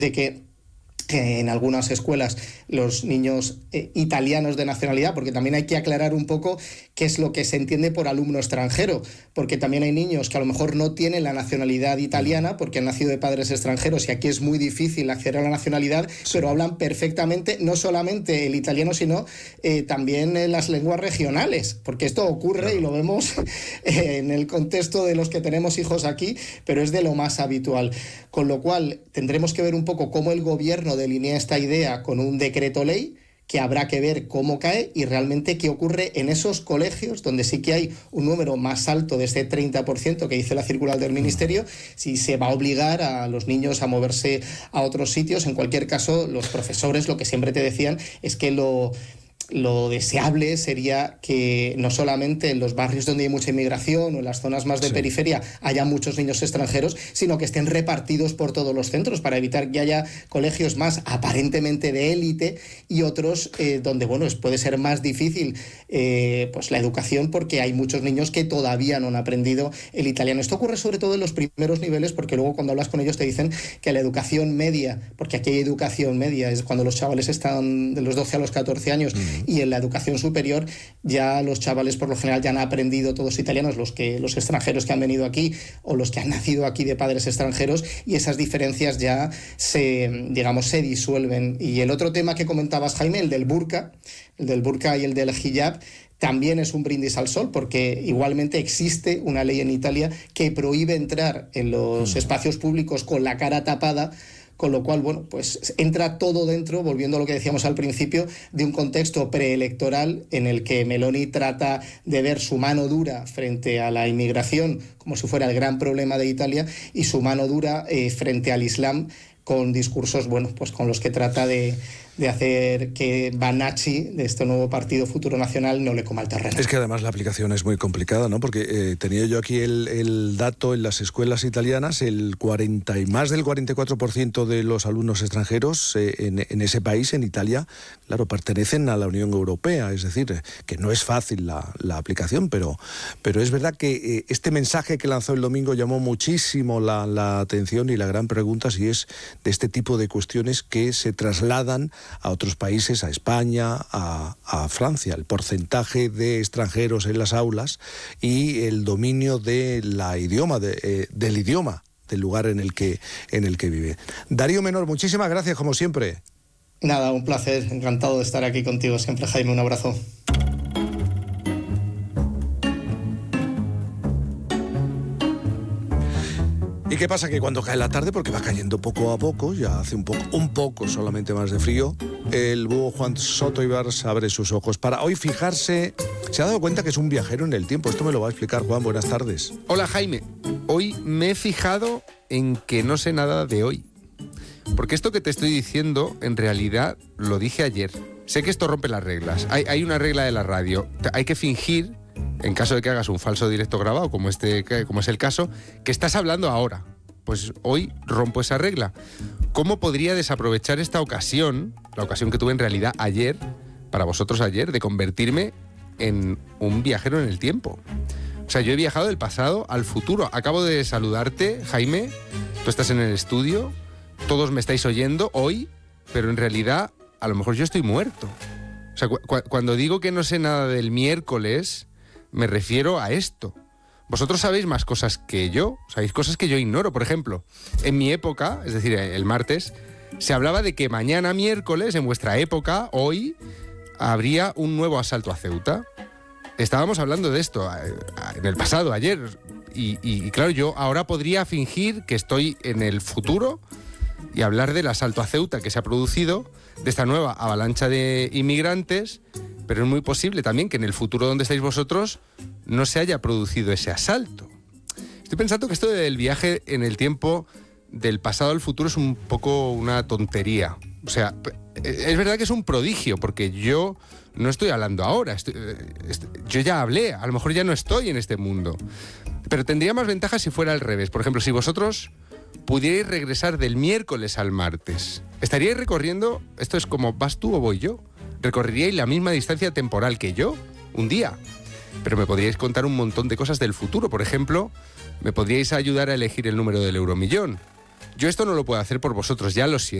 de que en algunas escuelas los niños italianos de nacionalidad, porque también hay que aclarar un poco qué es lo que se entiende por alumno extranjero, porque también hay niños que a lo mejor no tienen la nacionalidad italiana porque han nacido de padres extranjeros y aquí es muy difícil acceder a la nacionalidad, pero hablan perfectamente no solamente el italiano, sino también las lenguas regionales, porque esto ocurre y lo vemos en el contexto de los que tenemos hijos aquí, pero es de lo más habitual. Con lo cual tendremos que ver un poco cómo el gobierno delinea esta idea con un decreto ley, que habrá que ver cómo cae y realmente qué ocurre en esos colegios donde sí que hay un número más alto de este 30% que dice la circular del Ministerio, si se va a obligar a los niños a moverse a otros sitios. En cualquier caso, los profesores lo que siempre te decían es que lo deseable sería que no solamente en los barrios donde hay mucha inmigración o en las zonas más de periferia haya muchos niños extranjeros, sino que estén repartidos por todos los centros para evitar que haya colegios más aparentemente de élite y otros donde puede ser más difícil pues la educación, porque hay muchos niños que todavía no han aprendido el italiano. Esto ocurre sobre todo en los primeros niveles, porque luego cuando hablas con ellos te dicen que la educación media, porque aquí hay educación media, es cuando los chavales están de los 12 a los 14 años, y en la educación superior ya los chavales por lo general ya han aprendido todos italianos, los extranjeros que han venido aquí o los que han nacido aquí de padres extranjeros, y esas diferencias ya se disuelven. Y el otro tema que comentabas, Jaime, el del burka y el del hijab, también es un brindis al sol, porque igualmente existe una ley en Italia que prohíbe entrar en los espacios públicos con la cara tapada, con lo cual, pues entra todo dentro, volviendo a lo que decíamos al principio, de un contexto preelectoral en el que Meloni trata de ver su mano dura frente a la inmigración como si fuera el gran problema de Italia, y su mano dura frente al Islam, con discursos, pues con los que trata de hacer que Banacci, de este nuevo partido Futuro Nacional, no le coma el terreno. Es que además la aplicación es muy complicada, ¿no? Porque tenía yo aquí el dato en las escuelas italianas, más del 44% de los alumnos extranjeros en ese país, en Italia, claro, pertenecen a la Unión Europea, es decir, que no es fácil la aplicación, pero es verdad que este mensaje que lanzó el domingo llamó muchísimo la atención, y la gran pregunta si es de este tipo de cuestiones que se trasladan a otros países, a España, a Francia, el porcentaje de extranjeros en las aulas y el dominio del idioma, del lugar en el que vive. Darío Menor, muchísimas gracias, como siempre. Nada, un placer, encantado de estar aquí contigo siempre, Jaime, un abrazo. ¿Y qué pasa? Que cuando cae la tarde, porque va cayendo poco a poco, ya hace un poco solamente más de frío, el búho Juan Soto Ibars abre sus ojos para hoy fijarse. Se ha dado cuenta que es un viajero en el tiempo. Esto me lo va a explicar Juan. Buenas tardes. Hola, Jaime. Hoy me he fijado en que no sé nada de hoy. Porque esto que te estoy diciendo, en realidad, lo dije ayer. Sé que esto rompe las reglas. Hay una regla de la radio. Hay que fingir, en caso de que hagas un falso directo grabado, como es el caso, que estás hablando ahora. Pues hoy rompo esa regla. ¿Cómo podría desaprovechar esta ocasión, la ocasión que tuve en realidad ayer, para vosotros ayer, de convertirme en un viajero en el tiempo? O sea, yo he viajado del pasado al futuro. Acabo de saludarte, Jaime. Tú estás en el estudio, todos me estáis oyendo hoy, pero en realidad a lo mejor yo estoy muerto. O sea, cuando digo que no sé nada del miércoles, me refiero a esto. Vosotros sabéis más cosas que yo, sabéis cosas que yo ignoro. Por ejemplo, en mi época, es decir, el martes, se hablaba de que mañana miércoles, en vuestra época, hoy, habría un nuevo asalto a Ceuta. Estábamos hablando de esto en el pasado, ayer. Y claro, yo ahora podría fingir que estoy en el futuro y hablar del asalto a Ceuta que se ha producido, de esta nueva avalancha de inmigrantes, pero es muy posible también que en el futuro donde estáis vosotros no se haya producido ese asalto. Estoy pensando que esto del viaje en el tiempo del pasado al futuro es un poco una tontería. O sea, es verdad que es un prodigio, porque yo no estoy hablando ahora. Yo ya hablé, a lo mejor ya no estoy en este mundo. Pero tendría más ventajas si fuera al revés. Por ejemplo, si vosotros pudierais regresar del miércoles al martes, estaríais recorriendo, esto es como vas tú o voy yo, recorreríais la misma distancia temporal que yo, un día. Pero me podríais contar un montón de cosas del futuro. Por ejemplo, me podríais ayudar a elegir el número del euromillón. Yo esto no lo puedo hacer por vosotros, ya lo siento.